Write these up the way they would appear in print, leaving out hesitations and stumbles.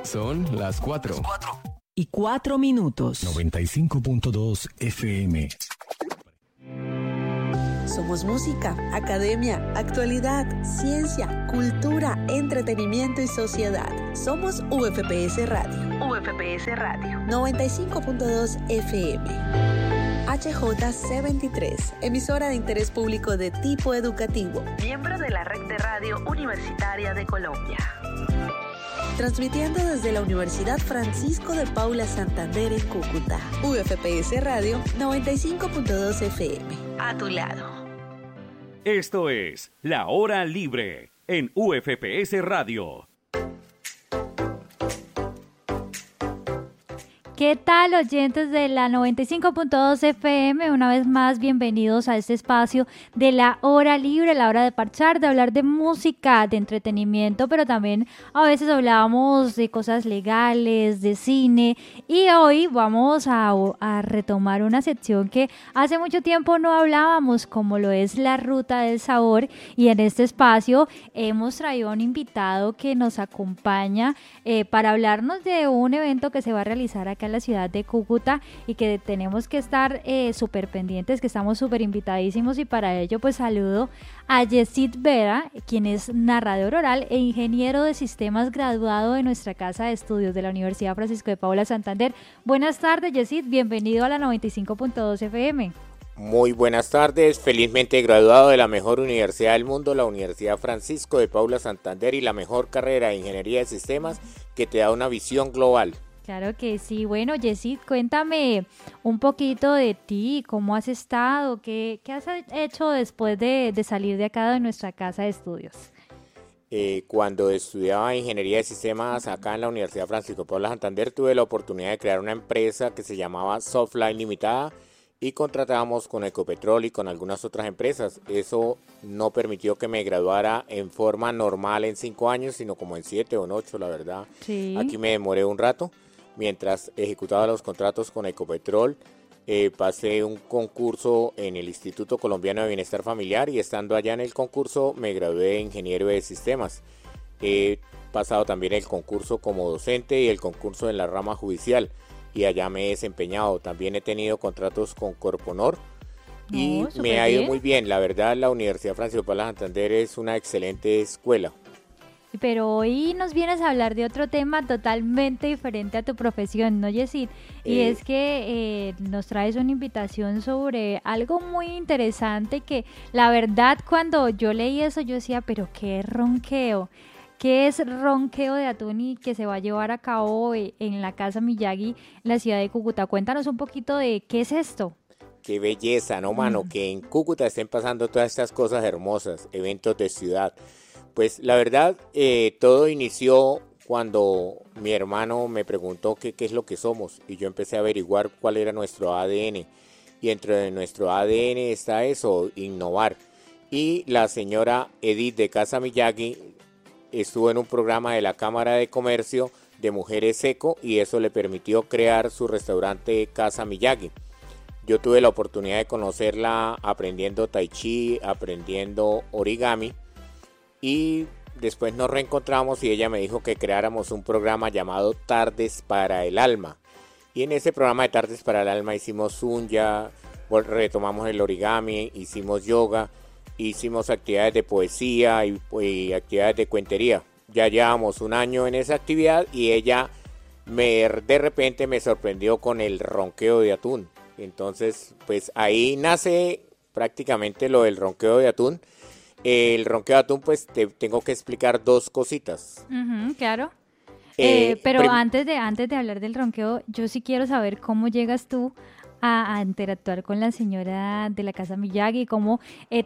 Son las 4. 4:04. 95.2 FM. Somos música, academia, actualidad, ciencia, cultura, entretenimiento y sociedad. Somos UFPS Radio. UFPS Radio. 95.2 FM. HJC23, emisora de interés público de tipo educativo. Miembro de la Red de Radio Universitaria de Colombia. Transmitiendo desde la Universidad Francisco de Paula Santander en Cúcuta. UFPS Radio 95.2 FM. A tu lado. Esto es La Hora Libre en UFPS Radio. ¿Qué tal, oyentes de la 95.2 FM? Una vez más, bienvenidos a este espacio de la hora libre, la hora de parchar, de hablar de música, de entretenimiento, pero también a veces hablábamos de cosas legales, de cine, y hoy vamos a retomar una sección que hace mucho tiempo no hablábamos, como lo es la Ruta del Sabor, y en este espacio hemos traído a un invitado que nos acompaña para hablarnos de un evento que se va a realizar acá en la ciudad de Cúcuta y que tenemos que estar súper pendientes, que estamos súper invitadísimos, y para ello pues saludo a Yesid Vera, quien es narrador oral e ingeniero de sistemas graduado de nuestra casa de estudios de la Universidad Francisco de Paula Santander. Buenas tardes, Yesid, bienvenido a la 95.2 FM. Muy buenas tardes, felizmente graduado de la mejor universidad del mundo, la Universidad Francisco de Paula Santander, y la mejor carrera de ingeniería de sistemas que te da una visión global. Claro que sí. Bueno, Yesid, cuéntame un poquito de ti, cómo has estado, qué has hecho después de salir de acá de nuestra casa de estudios. Cuando estudiaba ingeniería de sistemas acá en la Universidad Francisco de Paula Santander, tuve la oportunidad de crear una empresa que se llamaba Softline Limitada y contratábamos con Ecopetrol y con algunas otras empresas. Eso no permitió que me graduara en forma normal en 5 años, sino como en 7 o en 8, la verdad. Sí. Aquí me demoré un rato. Mientras ejecutaba los contratos con Ecopetrol, pasé un concurso en el Instituto Colombiano de Bienestar Familiar, y estando allá en el concurso me gradué de ingeniero de sistemas. He pasado también el concurso como docente y el concurso en la rama judicial, y allá me he desempeñado. También he tenido contratos con Corponor y me ha ido muy bien. La verdad, la Universidad Francisco de Paula Santander es una excelente escuela. Pero hoy nos vienes a hablar de otro tema totalmente diferente a tu profesión, ¿no, Yesid? Y es que nos traes una invitación sobre algo muy interesante que, la verdad, cuando yo leí eso, yo decía, ¿pero qué es ronqueo? ¿Qué es ronqueo de atún y que se va a llevar a cabo en la Casa Miyagi, en la ciudad de Cúcuta? Cuéntanos un poquito de qué es esto. Qué belleza, ¿no, mano? Que en Cúcuta estén pasando todas estas cosas hermosas, eventos de ciudad. Pues la verdad, todo inició cuando mi hermano me preguntó qué es lo que somos, y yo empecé a averiguar cuál era nuestro ADN, y dentro de nuestro ADN está eso, innovar. Y la señora Edith de Casa Miyagi estuvo en un programa de la Cámara de Comercio de Mujeres Eco, y eso le permitió crear su restaurante Casa Miyagi. Yo tuve la oportunidad de conocerla aprendiendo tai chi, aprendiendo origami, y después nos reencontramos y ella me dijo que creáramos un programa llamado Tardes para el Alma. Y en ese programa de Tardes para el Alma hicimos sunya, retomamos el origami, hicimos yoga, hicimos actividades de poesía y actividades de cuentería. Ya llevamos un año en esa actividad, y ella de repente me sorprendió con el ronqueo de atún. Entonces, pues ahí nace prácticamente lo del ronqueo de atún. El ronqueo de atún, pues te tengo que explicar 2 cositas. Claro. Pero antes de hablar del ronqueo, yo sí quiero saber cómo llegas tú a interactuar con la señora de la Casa Miyagi, cómo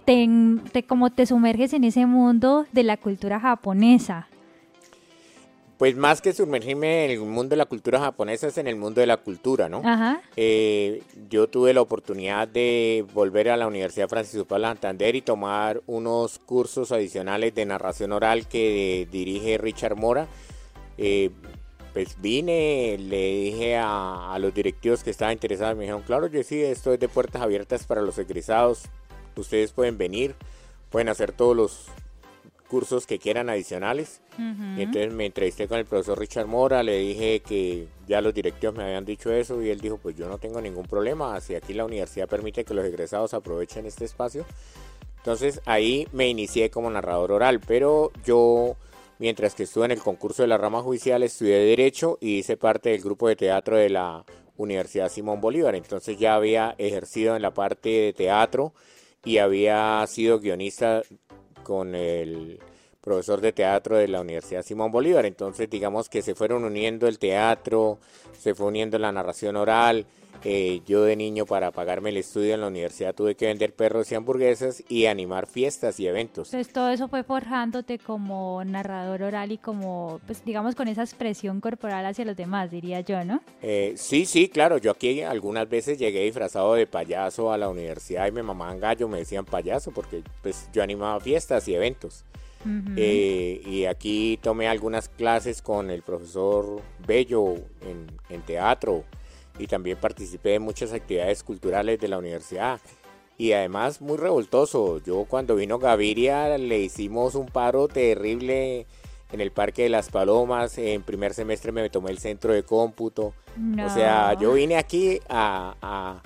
te sumerges en ese mundo de la cultura japonesa. Pues más que sumergirme en el mundo de la cultura japonesa, es en el mundo de la cultura, ¿no? Ajá. Yo tuve la oportunidad de volver a la Universidad Francisco de Paula Santander y tomar unos cursos adicionales de narración oral que dirige Richard Mora. Pues vine, le dije a los directivos que estaban interesados, me dijeron, claro, yo sí, esto es de puertas abiertas para los egresados, ustedes pueden venir, pueden hacer todos los cursos que quieran adicionales. Ujú. Y entonces me entrevisté con el profesor Richard Mora, le dije que ya los directivos me habían dicho eso y él dijo, pues yo no tengo ningún problema, si aquí la universidad permite que los egresados aprovechen este espacio. Entonces ahí me inicié como narrador oral, pero yo, mientras que estuve en el concurso de la rama judicial, estudié Derecho y hice parte del grupo de teatro de la Universidad Simón Bolívar. Entonces ya había ejercido en la parte de teatro y había sido guionista con el profesor de teatro de la Universidad Simón Bolívar. Entonces digamos que se fueron uniendo el teatro, se fue uniendo la narración oral. Yo de niño, para pagarme el estudio en la universidad, tuve que vender perros y hamburguesas y animar fiestas y eventos. Entonces todo eso fue forjándote como narrador oral y como, pues digamos, con esa expresión corporal hacia los demás, diría yo, ¿no? Sí, claro, yo aquí algunas veces llegué disfrazado de payaso a la universidad y me mamaban gallo, me decían payaso porque pues yo animaba fiestas y eventos. Ujú. Y aquí tomé algunas clases con el profesor Bello en teatro y también participé en muchas actividades culturales de la universidad. Y además muy revoltoso, yo cuando vino Gaviria le hicimos un paro terrible en el Parque de las Palomas. En primer semestre me tomé el centro de cómputo. No. O sea, yo vine aquí a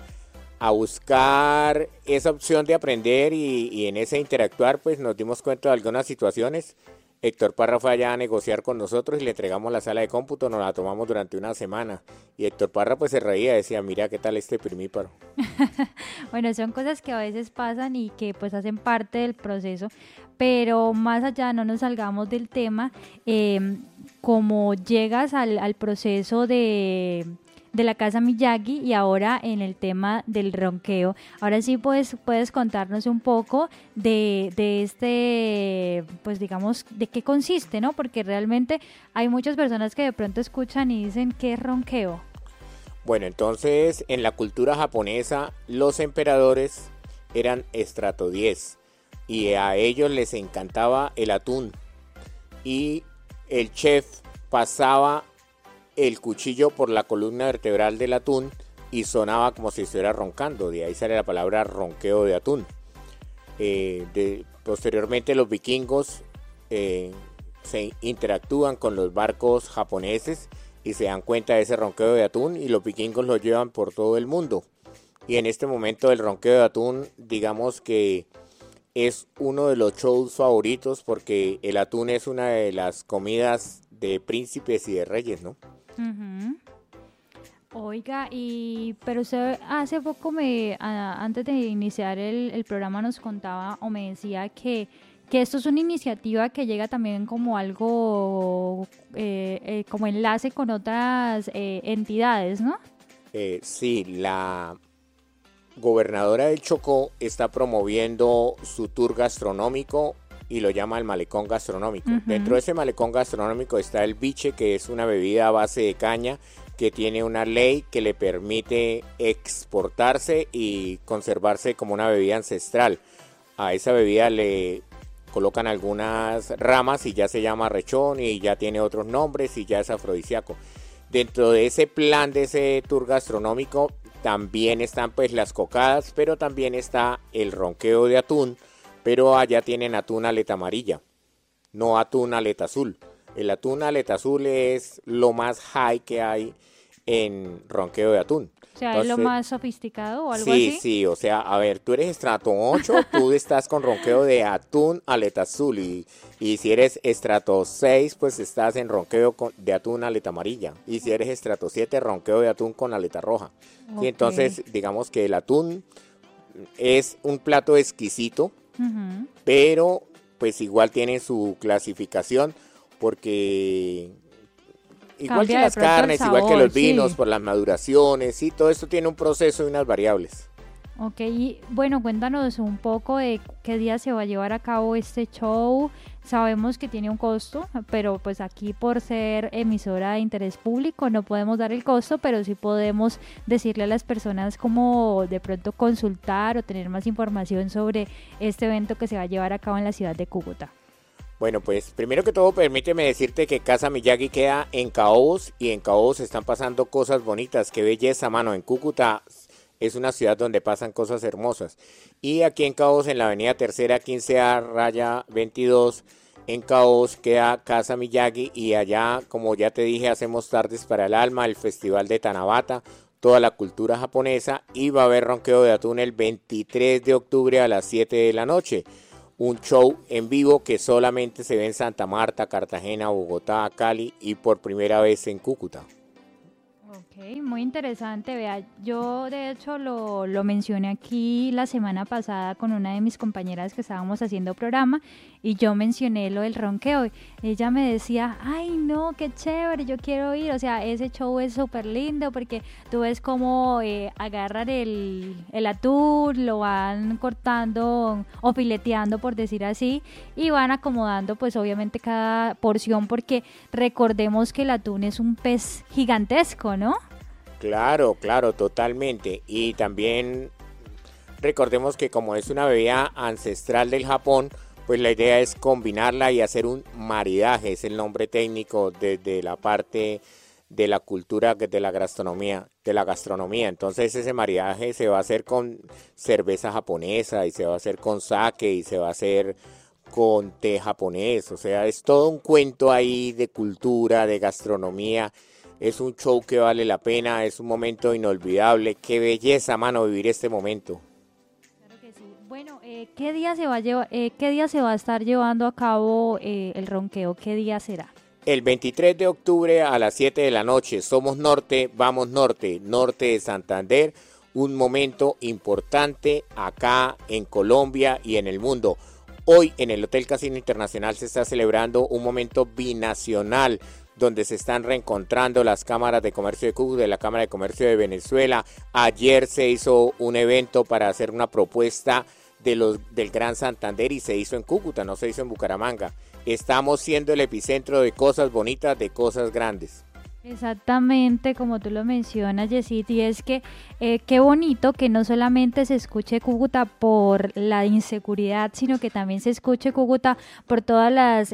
buscar esa opción de aprender y en ese interactuar pues nos dimos cuenta de algunas situaciones. Héctor Parra fue allá a negociar con nosotros y le entregamos la sala de cómputo, nos la tomamos durante una semana. Y Héctor Parra pues se reía, decía, mira qué tal este primíparo. Bueno, son cosas que a veces pasan y que pues hacen parte del proceso, pero más allá, no nos salgamos del tema, como llegas al proceso de la Casa Miyagi y ahora en el tema del ronqueo. Ahora sí puedes contarnos un poco de este, pues digamos, de qué consiste, ¿no? Porque realmente hay muchas personas que de pronto escuchan y dicen, ¿qué es ronqueo? Bueno, entonces en la cultura japonesa los emperadores eran estrato 10 y a ellos les encantaba el atún y el chef pasaba el cuchillo por la columna vertebral del atún y sonaba como si estuviera roncando, de ahí sale la palabra ronqueo de atún. Posteriormente los vikingos se interactúan con los barcos japoneses y se dan cuenta de ese ronqueo de atún y los vikingos lo llevan por todo el mundo. Y en este momento el ronqueo de atún, digamos que es uno de los shows favoritos porque el atún es una de las comidas de príncipes y de reyes, ¿no? Ujú. Oiga, pero usted hace poco antes de iniciar el programa nos contaba o me decía que esto es una iniciativa que llega también como algo, como enlace con otras entidades, ¿no? Sí, la gobernadora del Chocó está promoviendo su tour gastronómico y lo llama el malecón gastronómico. Uh-huh. Dentro de ese malecón gastronómico está el biche, que es una bebida a base de caña que tiene una ley que le permite exportarse y conservarse como una bebida ancestral. A esa bebida le colocan algunas ramas y ya se llama rechón y ya tiene otros nombres y ya es afrodisíaco. Dentro de ese plan de ese tour gastronómico también están pues las cocadas, pero también está el ronqueo de atún, pero allá tienen atún aleta amarilla, no atún aleta azul. El atún aleta azul es lo más high que hay en ronqueo de atún. O sea, Entonces, ¿es lo más sofisticado o algo así? Sí, o sea, a ver, tú eres estrato 8, tú estás con ronqueo de atún aleta azul y si eres estrato 6, pues estás en ronqueo de atún aleta amarilla y si eres estrato 7, ronqueo de atún con aleta roja. Okay. Y entonces, digamos que el atún es un plato exquisito, Uh-huh. pero pues igual tiene su clasificación porque igual Cambia que de las pronto el carnes, sabor, igual que los vinos, sí. por las maduraciones, y todo esto tiene un proceso y unas variables. Ok, y bueno, cuéntanos un poco de qué día se va a llevar a cabo este show. Sabemos que tiene un costo, pero pues aquí por ser emisora de interés público no podemos dar el costo, pero sí podemos decirle a las personas cómo de pronto consultar o tener más información sobre este evento que se va a llevar a cabo en la ciudad de Cúcuta. Bueno, pues primero que todo permíteme decirte que Casa Miyagi queda en Caobos y en Caobos están pasando cosas bonitas. Qué belleza, mano. En Cúcuta es una ciudad donde pasan cosas hermosas. Y aquí en Caobos, en la avenida Tercera 15A, raya 22, En Caos queda Casa Miyagi y allá, como ya te dije, hacemos Tardes para el Alma, el Festival de Tanabata, toda la cultura japonesa, y va a haber ronqueo de atún el 23 de octubre a las 7 de la noche. Un show en vivo que solamente se ve en Santa Marta, Cartagena, Bogotá, Cali y por primera vez en Cúcuta. Ok, muy interesante. Vea, yo de hecho lo mencioné aquí la semana pasada con una de mis compañeras que estábamos haciendo programa y yo mencioné lo del ronqueo. Ella me decía, ay no, qué chévere, yo quiero ir. O sea, ese show es súper lindo porque tú ves cómo agarran el atún, lo van cortando o fileteando, por decir así, y van acomodando pues obviamente cada porción, porque recordemos que el atún es un pez gigantesco, ¿no? Claro, claro, totalmente. Y también recordemos que como es una bebida ancestral del Japón, pues la idea es combinarla y hacer un maridaje, es el nombre técnico de la parte de la cultura, de la gastronomía. Entonces ese maridaje se va a hacer con cerveza japonesa y se va a hacer con sake y se va a hacer con té japonés. O sea, es todo un cuento ahí de cultura, de gastronomía. Es un show que vale la pena, es un momento inolvidable. Qué belleza, mano, vivir este momento. Claro que sí. Bueno, ¿qué día se va a qué día se va a estar llevando a cabo el ronqueo? ¿Qué día será? El 23 de octubre a las 7 de la noche. Somos norte, vamos norte, norte de Santander. Un momento importante acá en Colombia y en el mundo. Hoy en el Hotel Casino Internacional se está celebrando un momento binacional, donde se están reencontrando las cámaras de comercio de Cúcuta y la Cámara de Comercio de Venezuela. Ayer se hizo un evento para hacer una propuesta del Gran Santander y se hizo en Cúcuta, no se hizo en Bucaramanga. Estamos siendo el epicentro de cosas bonitas, de cosas grandes. Exactamente, como tú lo mencionas, Yesit, y es que qué bonito que no solamente se escuche Cúcuta por la inseguridad, sino que también se escuche Cúcuta por todas las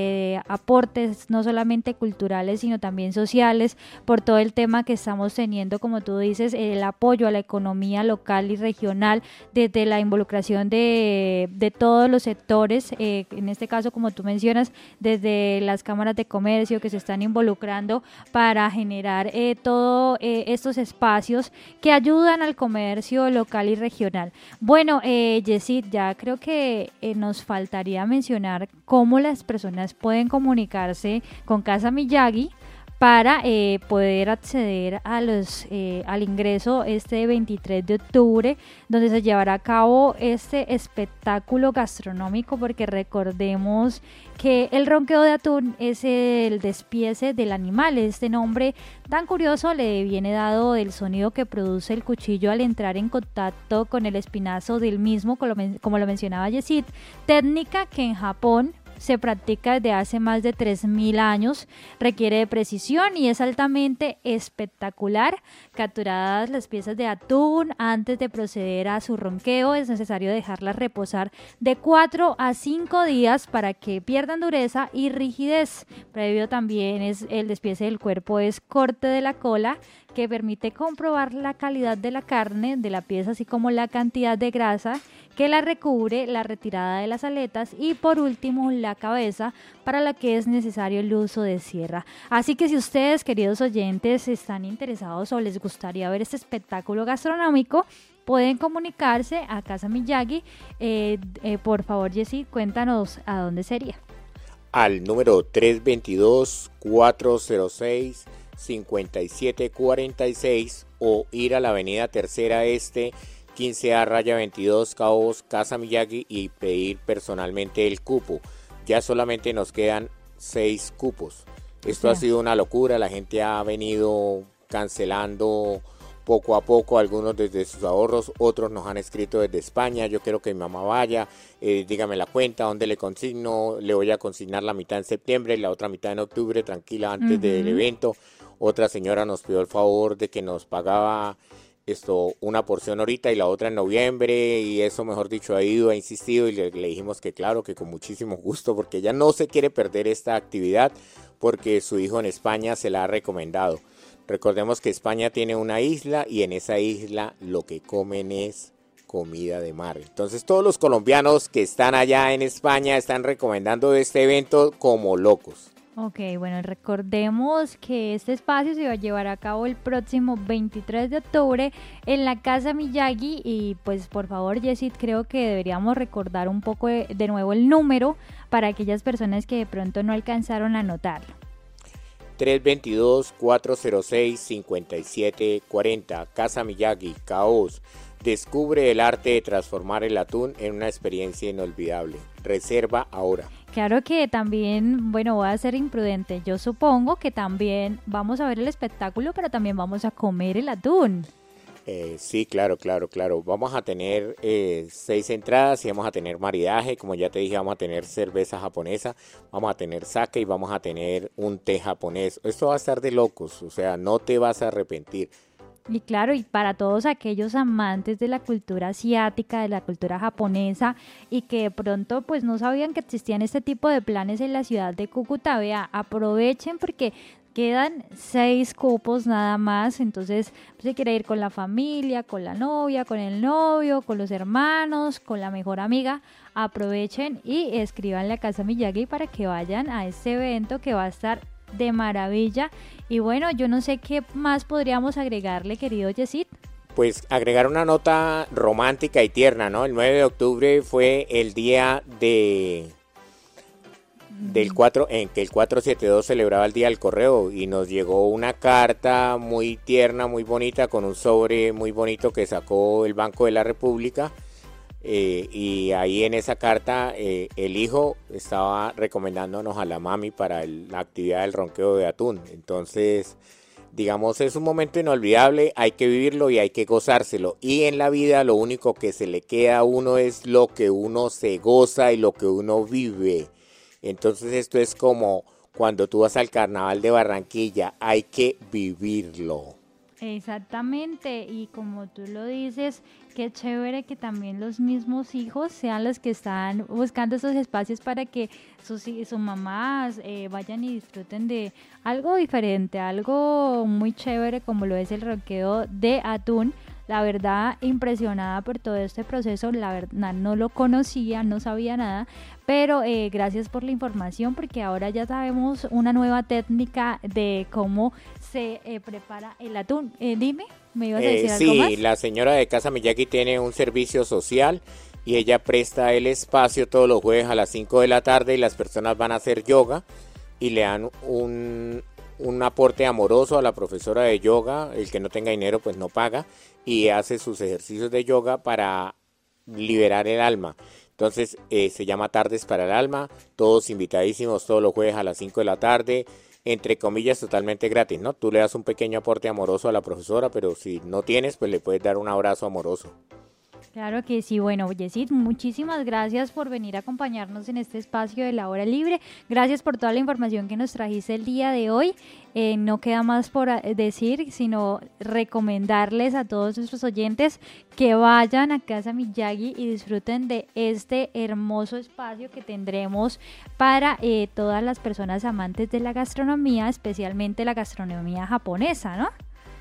aportes, no solamente culturales, sino también sociales, por todo el tema que estamos teniendo, como tú dices, el apoyo a la economía local y regional, desde la involucración de todos los sectores, en este caso, como tú mencionas, desde las cámaras de comercio que se están involucrando para generar todos estos espacios que ayudan al comercio local y regional. Bueno, Yesit, ya creo que nos faltaría mencionar cómo las personas pueden comunicarse con Casa Miyagi para poder acceder a al ingreso este 23 de octubre, donde se llevará a cabo este espectáculo gastronómico, porque recordemos que el ronqueo de atún es el despiece del animal. Este nombre tan curioso le viene dado del sonido que produce el cuchillo al entrar en contacto con el espinazo del mismo, como lo mencionaba Yesit, técnica que en Japón se practica desde hace más de 3.000 años, requiere de precisión y es altamente espectacular. Capturadas las piezas de atún, antes de proceder a su ronqueo es necesario dejarlas reposar de 4 a 5 días para que pierdan dureza y rigidez. Previo también es el despiece del cuerpo, es corte de la cola, que permite comprobar la calidad de la carne de la pieza, así como la cantidad de grasa que la recubre, la retirada de las aletas y por último la cabeza, para la que es necesario el uso de sierra. Así que si ustedes, queridos oyentes, están interesados o les gustaría ver este espectáculo gastronómico, pueden comunicarse a Casa Miyagi. Por favor, Yesit, cuéntanos a dónde sería. Al número 322-406-5746 o ir a la avenida Tercera Este 15A/22 Caos Casa Miyagi y pedir personalmente el cupo. Ya solamente nos quedan 6 cupos. Esto ha sido una locura, la gente ha venido cancelando poco a poco, algunos desde sus ahorros, otros nos han escrito desde España: yo quiero que mi mamá vaya, dígame la cuenta, ¿dónde le consigno? Le voy a consignar la mitad en septiembre, la otra mitad en octubre, tranquila, antes del evento. Otra señora nos pidió el favor de que nos pagaba una porción ahorita y la otra en noviembre, y eso, mejor dicho, ha insistido y le dijimos que claro, que con muchísimo gusto, porque ella no se quiere perder esta actividad porque su hijo en España se la ha recomendado. Recordemos que España tiene una isla y en esa isla lo que comen es comida de mar. Entonces todos los colombianos que están allá en España están recomendando este evento como locos. Ok, bueno, recordemos que este espacio se va a llevar a cabo el próximo 23 de octubre en la Casa Miyagi y pues por favor, Yesid, creo que deberíamos recordar un poco de nuevo el número para aquellas personas que de pronto no alcanzaron a anotarlo. 322-406-5740, Casa Miyagi, Caos. Descubre el arte de transformar el atún en una experiencia inolvidable. Reserva ahora. Claro que también, bueno, voy a ser imprudente. Yo supongo que también vamos a ver el espectáculo, pero también vamos a comer el atún. Sí, claro. Vamos a tener 6 entradas y vamos a tener maridaje. Como ya te dije, vamos a tener cerveza japonesa, vamos a tener sake y vamos a tener un té japonés. Esto va a estar de locos, o sea, no te vas a arrepentir. Y claro, y para todos aquellos amantes de la cultura asiática, de la cultura japonesa y que de pronto pues no sabían que existían este tipo de planes en la ciudad de Cúcuta, vea, aprovechen porque quedan 6 cupos nada más, entonces pues, se quiere ir con la familia, con la novia, con el novio, con los hermanos, con la mejor amiga, aprovechen y escríbanle a Casa Miyagi para que vayan a este evento que va a estar de maravilla. Y bueno, yo no sé qué más podríamos agregarle, querido Yesid. Pues agregar una nota romántica y tierna, ¿no? El 9 de octubre fue el día del 4, en que el 472 celebraba el Día del Correo y nos llegó una carta muy tierna, muy bonita, con un sobre muy bonito que sacó el Banco de la República. Y ahí en esa carta el hijo estaba recomendándonos a la mami para la actividad del ronqueo de atún. Entonces, digamos, es un momento inolvidable, hay que vivirlo y hay que gozárselo. Y en la vida lo único que se le queda a uno es lo que uno se goza y lo que uno vive. Entonces esto es como cuando tú vas al carnaval de Barranquilla, hay que vivirlo. Exactamente, y como tú lo dices, qué chévere que también los mismos hijos sean los que están buscando esos espacios para que sus mamás vayan y disfruten de algo diferente, algo muy chévere como lo es el ronqueo de atún. La verdad, impresionada por todo este proceso, la verdad no lo conocía, no sabía nada, pero gracias por la información porque ahora ya sabemos una nueva técnica de cómo se prepara el atún. Dime, ¿me ibas a decir algo más? Sí, la señora de Casa Miyagi tiene un servicio social y ella presta el espacio todos los jueves a las 5 de la tarde y las personas van a hacer yoga y le dan un aporte amoroso a la profesora de yoga. El que no tenga dinero pues no paga y hace sus ejercicios de yoga para liberar el alma. Entonces se llama Tardes para el Alma, todos invitadísimos todos los jueves a las 5 de la tarde, entre comillas totalmente gratis, ¿no? Tú le das un pequeño aporte amoroso a la profesora, pero si no tienes pues le puedes dar un abrazo amoroso. Claro que sí. Bueno, Yesid, muchísimas gracias por venir a acompañarnos en este espacio de la hora libre. Gracias por toda la información que nos trajiste el día de hoy. No queda más por decir, sino recomendarles a todos nuestros oyentes que vayan a Casa Miyagi y disfruten de este hermoso espacio que tendremos para todas las personas amantes de la gastronomía, especialmente la gastronomía japonesa, ¿no?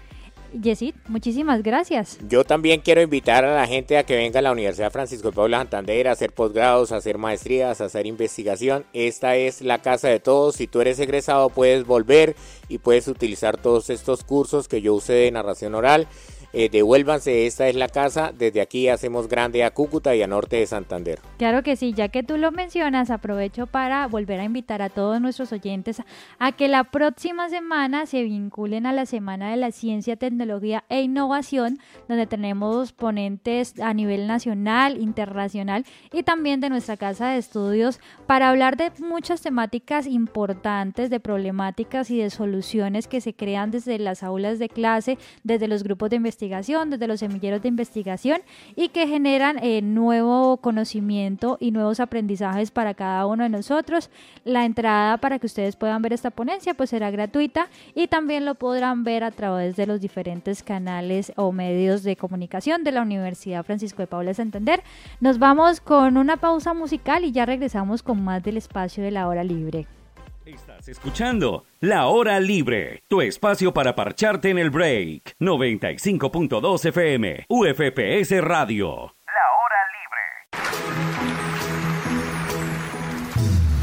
Yesid, muchísimas gracias. Yo también quiero invitar a la gente a que venga a la Universidad Francisco de Paula Santander a hacer posgrados, a hacer maestrías, a hacer investigación. Esta es la casa de todos. Si tú eres egresado puedes volver y puedes utilizar todos estos cursos que yo usé de narración oral. Devuélvanse, esta es la casa. Desde aquí hacemos grande a Cúcuta y a norte de Santander. Claro que sí, ya que tú lo mencionas, aprovecho para volver a invitar a todos nuestros oyentes a que la próxima semana se vinculen a la Semana de la Ciencia, Tecnología e Innovación, donde tenemos ponentes a nivel nacional, internacional y también de nuestra casa de estudios para hablar de muchas temáticas importantes, de problemáticas y de soluciones que se crean desde las aulas de clase, desde los grupos de investigación, desde los semilleros de investigación y que generan nuevo conocimiento y nuevos aprendizajes para cada uno de nosotros. La entrada para que ustedes puedan ver esta ponencia pues será gratuita y también lo podrán ver a través de los diferentes canales o medios de comunicación de la Universidad Francisco de Paula de Santander. Nos vamos con una pausa musical y ya regresamos con más del espacio de la hora libre. Estás escuchando La Hora Libre, tu espacio para parcharte en el break. 95.2 FM, UFPS Radio.